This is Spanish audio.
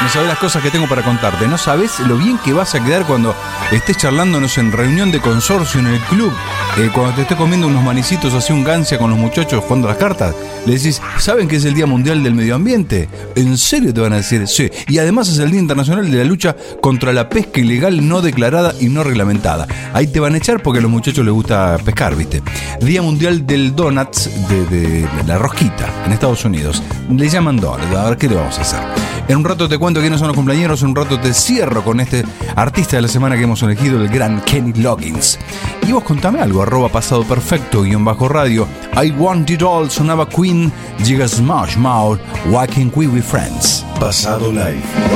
no sabés las cosas que tengo para contarte. No sabés lo bien que vas a quedar cuando estés charlándonos en reunión de consorcio en el club. Cuando te estés comiendo unos manicitos así, un gancia con los muchachos jugando las cartas. Le decís, ¿saben que es el Día Mundial del Medio Ambiente? ¿En serio? Te van a decir, sí. Y además es el Día Internacional de la Lucha contra la Pesca Ilegal No Declarada y No Reglamentada. Ahí te van a echar porque a los muchachos les gusta pescar, ¿viste? Día Mundial del Donuts, de la rosquita, en Estados Unidos. Le llaman donuts. A ver, ¿qué le vamos a hacer? En un rato te cuento quiénes son los cumpleañeros. En un rato te cierro con este artista de la semana que hemos elegido, el gran Kenny Loggins. Y vos contame algo, @pasadoperfecto_radio. I Want It All sonaba Queen, llega Smash Mouth, Why Can't We Be Friends. Pasado Live.